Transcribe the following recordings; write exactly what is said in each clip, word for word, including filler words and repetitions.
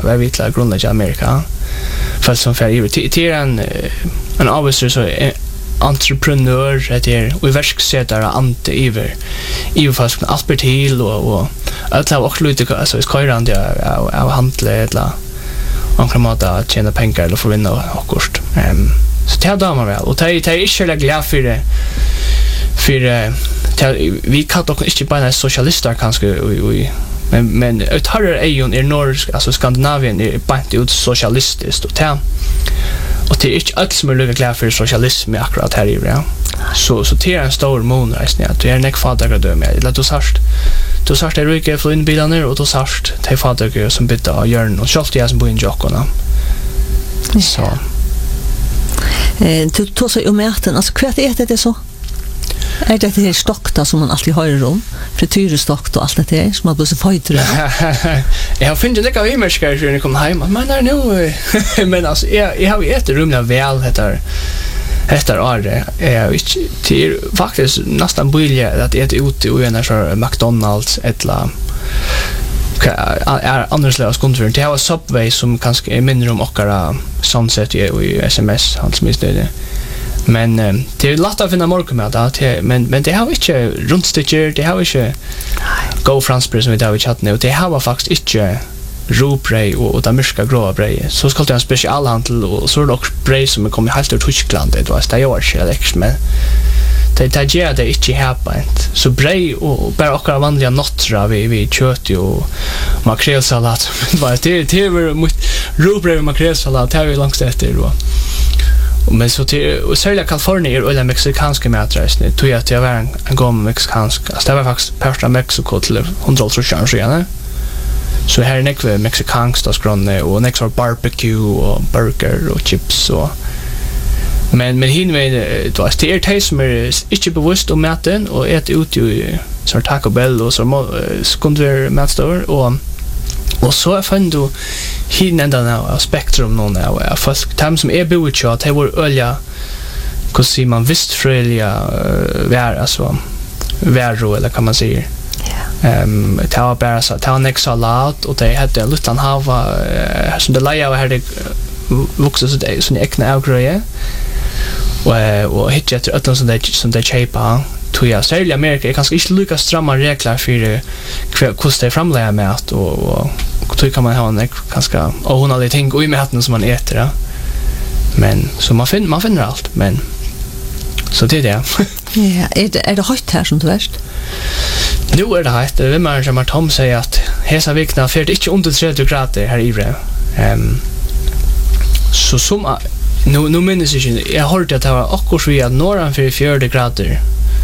var vi till grundlägga Amerika. För som för över till en en arbetare så entreprenör heter och verksättare ante iver iver fast allt till och och allt har också lite alltså skojrand jag av handla eller ankramata tjäna pengar eller få vinna akkurat. Ehm så det där man väl och det är inte så glad för det för vi kan dock inte bara socialister kanske vi men men ett harre är ju i norr alltså Skandinavien är bara ut socialistiskt och det och det är inte alls som är lika glad för socialism akkurat här i ja. Så så det är en stor månreisning att det är en fader dö med låt oss först då sagt det ryker för in bilarna och då sagt det fader som bitte av hjörn och skalt jag som på in jockorna så eh du tog så om maten alltså kvart är det så är det det stockta som man alltid har i rum frityrestockt och allt det där som man blir så fighter jag har funnit det av immerskar när jag kom hem men är nu men alltså jag jag har ätit rumla väl heter heter är jag till faktiskt nästan billigare att äta ute och en så McDonald's eller är annars läs kontor det har Subway som kanske är mindre om och Sunset i S M S hans misstade men um, det är lätt att finna morgonmat att men men det har inte rundsticker det har inte go franspris som vi har chatten nu det har faktiskt inte ropbrei och och damerska gråa brei så ska det en specialhandel och så är det också brei som kommer helt ur Tyskland det var det jag är det men det det ger det inte häpent så brei och bara och vanliga nottra vi vi kött och makrelsalat vad det det är ropbrei och makrelsalat det är långt efter då men så till och särskilt Kalifornien eller mexikanska maträtter tror jag att jag var en, en gång mexikansk alltså det var faktiskt första Mexiko till hundratals år sedan så här är nekve mexikansk då skronne och next barbecue och burger och chips och men men hin med det var det är taste som är inte bevisst om maten och ät ut ju så Taco Bell och så skunder matstore och och så är fan du hinner ända av spektrum någon av fast tam som är boet att det var olja hur ser man visst frälja vär alltså värro eller kan man säga ehm det var bara så det var en salat och det hade en liten hava som det lejer hade vuxit så det så äkna avgröje och och hit efter att som det som det chapa to ja särskilt Amerika är kanske inte lika stramma regler för hur det framlägger mat och och då kan man ha en ganska ohållande ting och i maten som man äter ja. Men så man finner man finner allt men så det är det. Ja, är det är det hot här som du värst? Nu är det hot. Det vill man som Tom säger att hesa vikna för det inte under trettio grader här i Ivre. Ehm så som nu nu minns jag jag hörde att det var akkurat vi att norran för fjärde grader.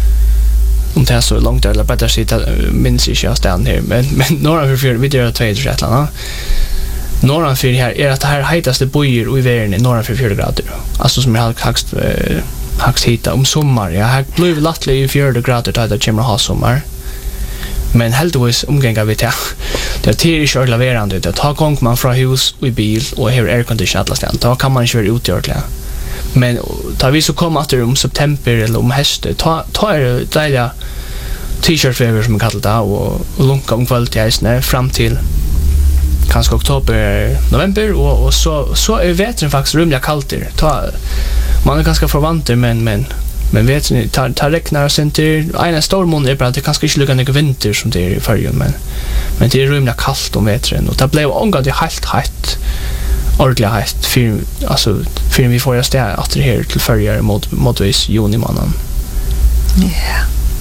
Om det är så långt eller bättre sitta minns jag inte stan här men men norran för vi det två Shetland. Norran för här är att det här hetaste bojer i världen i norran för fjärde grader. Alltså som är högst högst hita om sommar. Jag har blivit lattlig i fjärde grader där det kommer ha sommar. Men heldigvis omgänga vi det. Det är till kör leverande det tar gång man från hus och bil och här air condition alla ställen. Då kan man köra ut ordentligt. Men tar vi så kommer att om september eller om hösten ta ta är det t-shirt väder som kallar det och långa om kvaliteten fram till kanske oktober november och, och så så är vädret faktiskt rymliga kallt där. Ta man är ganska förvant men men men vet ni tar tar räknar sen till en stor månad är bara det kanske inte lika mycket vinter som det är i förr men men det är rymliga kallt om vädret och det blev ångående helt hett ordentligt hett för alltså för vi får just det att det här till förr mot motvis juni månaden. Ja.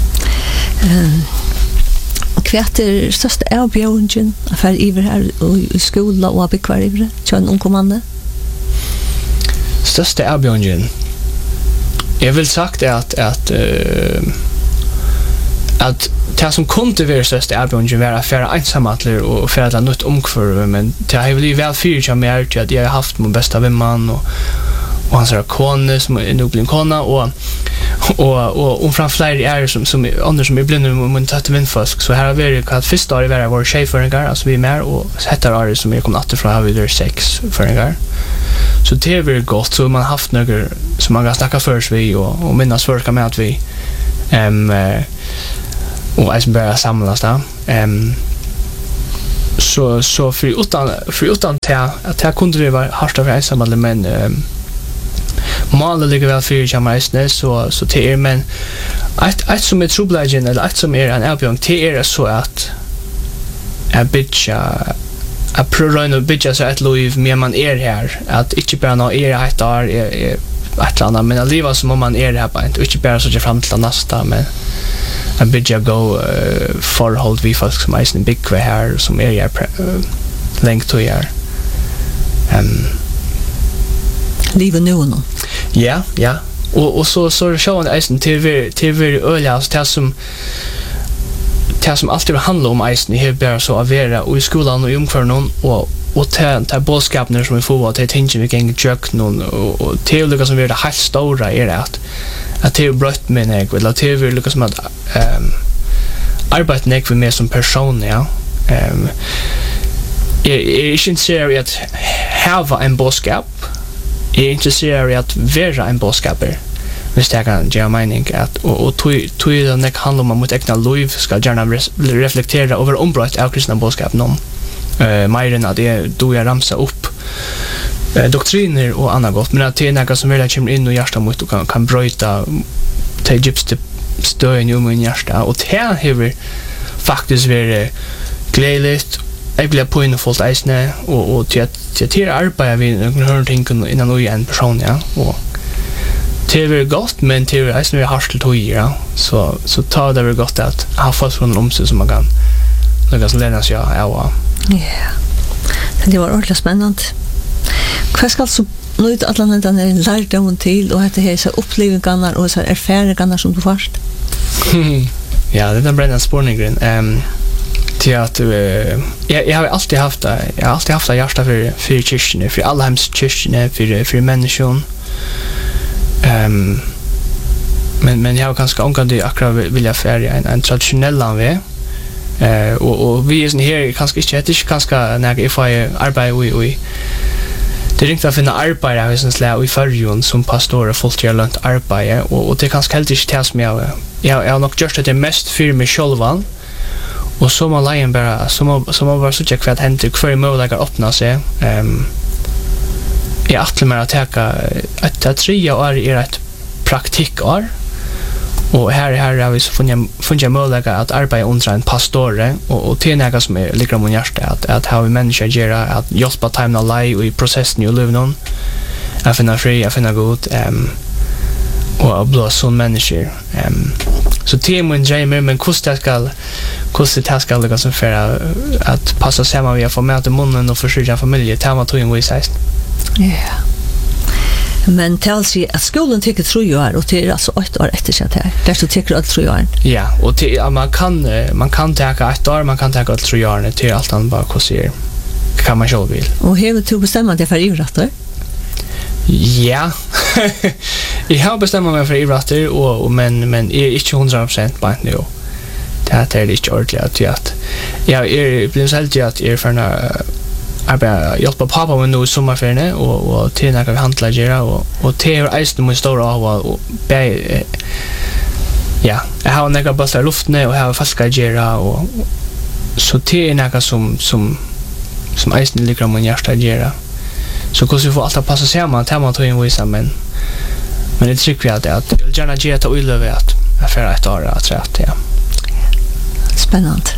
Um, kvarter största erbjudanden för iver här i skolan och på kvar iver tjän ungkommande. Största erbjudanden. Jag vill sagt det att att uh, att det som kunde vara största erbjudanden var att föra ensamatler och föra något omkvar men det har blivit väl fyrt jag med att jag har haft min bästa vän och och hans kone som är nog blir kona och och och om fram fler är som som andra som är blinda med tatt vindfusk så här har vi kallat första år i våra vår cheföringar alltså vi är med och heter är som är kommit att från har vi där sex föringar så det är väl gott så man haft några som man kan snacka först vi och och minnas förka med att vi ehm och jag som bara samlas där ehm så så för utan för utan till att jag kunde det vara harsta för ensamma men um, målet ligger väl för jamaica så så till er men ett ett som är trubbelagen eller ett som är en erbjudning till er så att a bitcha a prorun bitcha så att lov mer man är här att inte bara nå är ett år är ett annat men att leva som om man är här på inte bara så fram till nästa men a bitcha go uh, for hold vi folk som är en big här som är jag uh, länk till er ehm Livet nu nu. Ja, ja. Och och så så showen isen T V T V öliga så det som det som alltid handlar om isen här bara så att vara och i skolan och i omkvarnen och och ta ta boskapen som vi får att det tänker vi kan juck någon och och teologi som är det helt stora är det att att det är brött med mig eller det är lika som att ehm arbeta med mig som person ja. Ehm jag är intresserad att ha en boskap. Jag är intresserad att vara en boskaper. Hvis jag kan göra mening att och och tog tog den där handlar om mot egna liv ska gärna reflektera över ombrott av kristna boskap någon eh mer än att det då jag ramsa upp eh, doktriner och annat gott men att det är något som väl kommer in och hjärta mot och kan kan bryta till egyptiska stöden i min hjärta och det här faktiskt varit glädligt. Jag blir på in och fullt isne och och till att till arbeta vi hör ting innan och en person ja och det är gott men det är isne harst till ja så så tar det väl gott att ha fått från om sig som man kan några som lära sig ja ja det var ordentligt spännande. Vad ska så nu ut alla den lärdomen till och att det är så upplevelser och så erfarenheter som du fast. Ja, det är en brännande spårning ehm till att uh, jag, jag har alltid haft jag har alltid haft hjärta för för kyrkan för alla hems kyrkan för för människan ehm men men jag har ganska ångande akkurat vill jag färja en, en traditionell väg eh och och vi är sen här kanske inte det är kanske när if I arbetar vi vi det är inte att finna arbete i sin slag i förrjun som pastor och fullt jag lönt arbete och och det kanske helt inte tas med jag jag har nog gjort det mest för mig själv. Och så man lägen bara som som var så check för att hända kvar möjliga öppna sig. Ehm jag att mer att ta att att tre år är ett praktikår. Och här här har vi så funnit funnit möjliga att arbeta under en pastor och och till något som är lika med hjärta att att ha vi människor göra att hjälpa time live och i processen ju liv någon. Jag finner fri, jag finner god ehm och blå sån människor. Ehm så temen Jamie men kostar skall kostar det ska lägga som för att passa samman vi får möta munnen och försörja familjen tema tog en vis. Ja. Men tell sig att skolan tycker tror jag och till alltså åtta år efter så här. Där så tycker att tror jag. Ja, och till, ja, man kan man kan ta ett år, man kan ta ett tror jag till allt annat bara kostar. Kan man själv vill. Och hur du bestämmer det för idrotter? Ja. Jag har bestämt mig för idrotter och, och men men är inte hundra procent på nu. Det här är det inte ordentligt att jag är blir helt att är för när arbeta hjälpa pappa med nu sommarferien och och till när vi handlar göra och och till är min stora av och be ja jag har några bussar luften och har fast göra och så till några som som som isen ligger om hjärta göra så kan vi få allt att passa samman till man tar in vissa men men det tycker jag att jag vill gärna ge det och löva att affära ett år att säga ja. Spännande.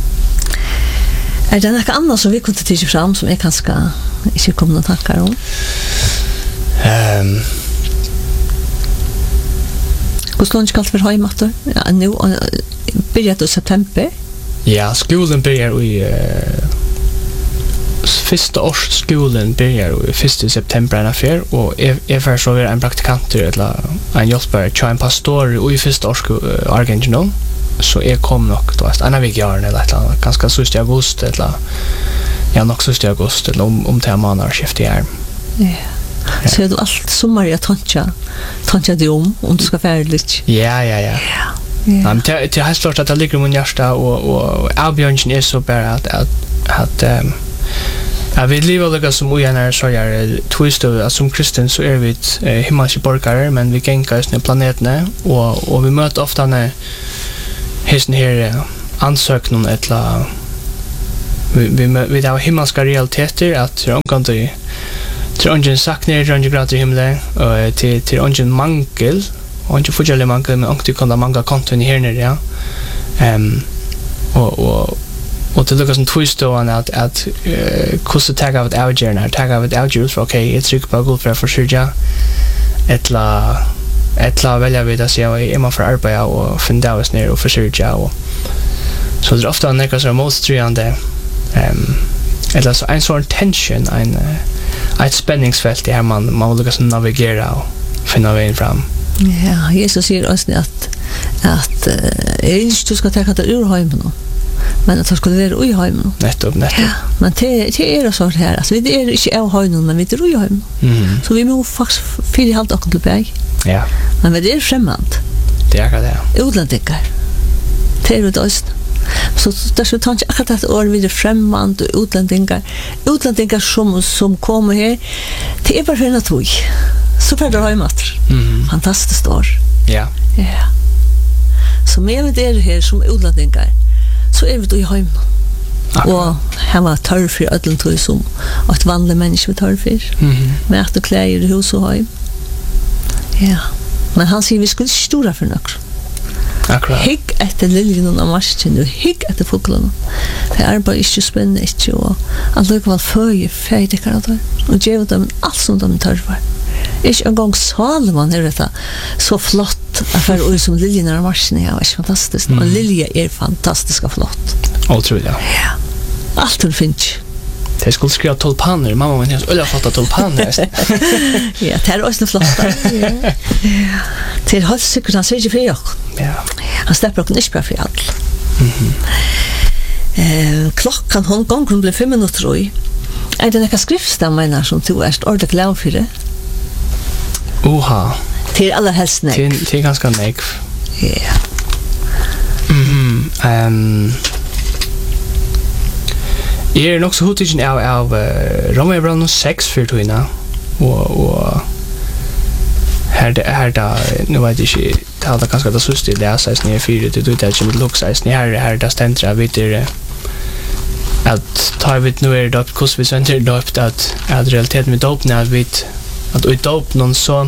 Är det något annat som vi kunde titta fram som jag kanske inte kommer att tankar om? Ehm Hur ska det för hemmator? Ja, nu börjar det i september. Ja, skolan börjar i uh, första årsskolan börjar i första september en affär och är för så är en praktikant eller en hjälpare till en pastor i första årsskolan Argentina. Så är kom nog då att en vecka eller något annat ganska sist i augusti eller ja nog sist i augusti eller om om tre månader skiftar jag. Ja. Så du allt sommar jag tantja tantja det om om du ska färdigt. Ja ja ja. Ja. Um, det det har startat att ligga min hjärta och och Albjörnsen är så bara att att att um, jag vill leva lika som vi är så jag twist och som kristen så är vi ett uh, himmelska borgare men vi gänkar oss ner planeten och och vi möter ofta när hesten här ansökningen eller vi vi vi har himmelska realiteter att det är kan till till ungen saknar det ungen grader i himlen och till till ungen mangel och inte förjälle mangel men också kan det manga konton här nere ja ehm och och och det lukar som twist då att att kosta tag av ett outger när tag av ett outger för okej it's tryck på god för för sure ettla ettla välja vid att se vad är man för arbeta och finna oss ner och försöka och så det är ofta några som motstridande ehm eller så en sån tension en ett spänningsfält där man man vill liksom navigera och finna vägen fram. Ja, Jesus säger också att att är inte du ska ta det ur hemmen men att det skulle vara i hemmen. Nettopp, nettopp. Ja, men det det är så här alltså vi är inte av hemmen men vi är i hemmen. Mhm. Så vi måste faktiskt fyra halvt och tillbaka. Ja. Men det är främmande. Det är det. Utländska. Det är det också. Så där så tänker jag att det är vidare främmande och utländingar. Utländingar som, som kommer här, det är bara för en tog. Så för det har jag mat. Mm. Fantastiskt år. Ja. Ja. Så med vi det här som utländingar, så är vi då i hemmen. Och här var törr för ödlen som ett vanligt människa törr för. Mm. Med att kläder i hus och hem. Ja. Men han säger vi skulle stora för något. Akkurat. Higg etter liljen av marsjen og higg etter fuglen. Det er bare ikke spennende ikke og han lukker vel føye feidikere der og gjør dem alt som de tørver. Ikke en gang Salomon er dette så flott affær ord som liljen av marsjen er ikke fantastisk og lilje er fantastisk og flott. Otroligt, ja. Ja. Alt hun finner. Det skulle skriva tulpaner. Mamma men jag skulle fatta tulpaner. Ja, det är också flott. Ja. Det är helt säkert han säger för jag. Ja. Han släpper också inte för allt. Mhm. Eh, klockan hon gången blev fem minuter i. Är det några skriftstämmar som du är ordet glad för det? Oha. Till alla helst nej. Till till ganska nej. Ja. Mhm. Ehm Jag är nog så hotigen av av Romeo sex för tuna och och här det här där nu vet jag inte det hade kanske det så still där så snä fyra det det där som looks så snä här här där ständra vid det att ta vid nu är det upp kurs vi center då upp att att realiteten med dope när vi att ut dope någon så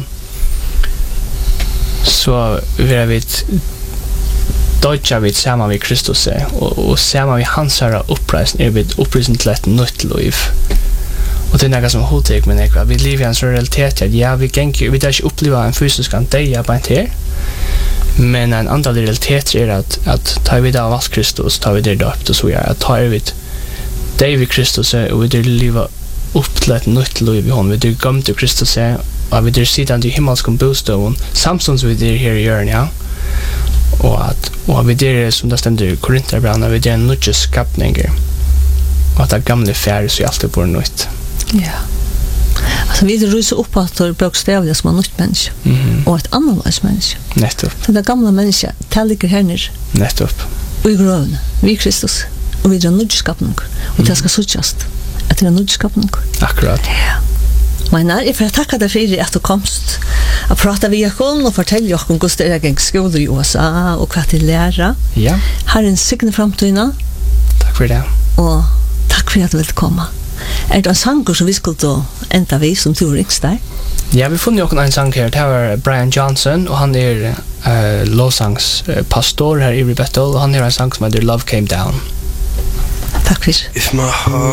så vi vet Deutsche vid samma vid Kristus och och samma vid hans ära uppreisning är vid uppreisning till ett nytt liv. Och det är något som hotek men jag vi lever i en sån realitet att ja vi kan vi där inte uppleva en fysisk anteja på ett här. Men en annan realitet är att att ta vid av oss Kristus ta vid det då upp så jag tar vid David Kristus och vi det leva upp till ett nytt liv i honom vi det kom till Kristus och vi det sitter i himmelskom bostad samsons vi det här gör ja. Och att och vi det som det ständer i Korintherbrevet vi det är nya skapningar. Och att det gamla färg så alltid på nytt. Ja. Alltså vi det ryser upp att det bokstavligt som en nytt människa. Mhm. Och ett annat människa. Nettopp. Det gamla människa tälliker här Nettopp. och i grön, vi Kristus, och vi är en nyskapning, och det ska suttjast, att det är en nyskapning. Akkurat. Ja. Men när jag får tacka dig för att du komst att prata via kon och fortälja oss om hur det är gäng skola i U S A och vad det lära. Ja. Har en signe framtiden. Tack för det. Och tack för att du vill komma. Är det en sång som vi skulle då ända vi som du riksdag? Ja, vi funnet jo en sang her. Det var Brian Johnson, og han er uh, lovsangs uh, pastor her i Bethel, og han er en sang som heter Love Came Down. Takk for. If my heart